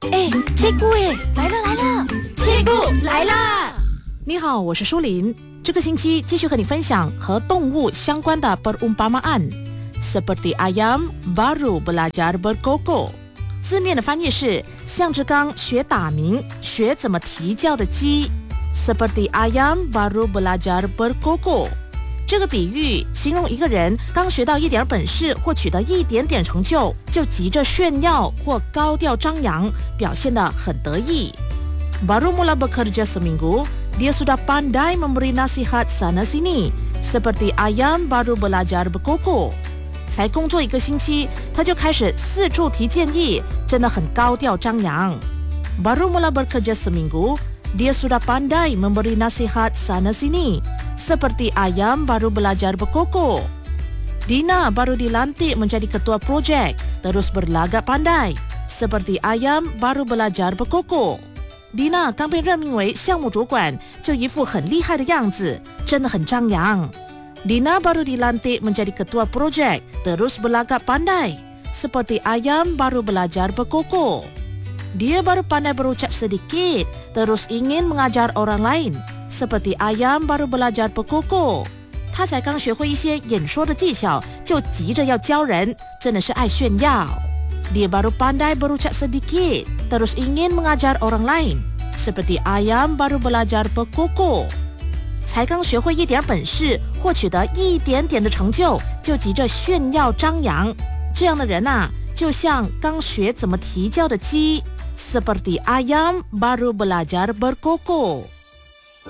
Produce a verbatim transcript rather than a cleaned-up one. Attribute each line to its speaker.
Speaker 1: 哎，切姑哎，来了来了，切姑来啦！
Speaker 2: 你好，我是舒琳。这个星期继续和你分享和动物相关的 perumpamaan。Seperti ayam baru belajar berkokok。字面的翻译是像只刚学打鸣、学怎么啼叫的鸡。Seperti ayam baru belajar berkokok。这个比喻形容一个人刚学到一点本事或取得一点点成就，就急着炫耀或高调张扬，表现得很得意。Baru mula bekerja seminggu, dia sudah pandai memberi nasihat sana sini, seperti ayam baru belajar berkokok。才工作一个星期，他就开始四处提建议，真的很高调张扬。Baru mula bekerja seminggu.Dia sudah pandai memberi nasihat sana sini, seperti ayam baru belajar berkokok. Dina baru dilantik menjadi ketua projek, terus berlagak pandai, seperti ayam baru belajar berkokok. Dina 刚被任命为项目主管，就一副很厉害的样子，真的很张扬。Dina baru dilantik menjadi ketua projek, terus berlagak pandai, seperti ayam baru belajar berkokok.Dia baru pandai berucap sedikit, terus ingin mengajar orang lain, seperti ayam baru belajar berkokok. 他才刚学会一些演说的技巧，就急着要教人，真的是爱炫耀。Dia baru pandai berucap sedikit, terus ingin mengajar orang lain, seperti ayam baru belajar berkokok. 才刚学会一点本事，或取得一点点的成就，就急着炫耀张扬。这样的人啊，就像刚学怎么啼叫的鸡。Seperti ayam baru belajar berkokok.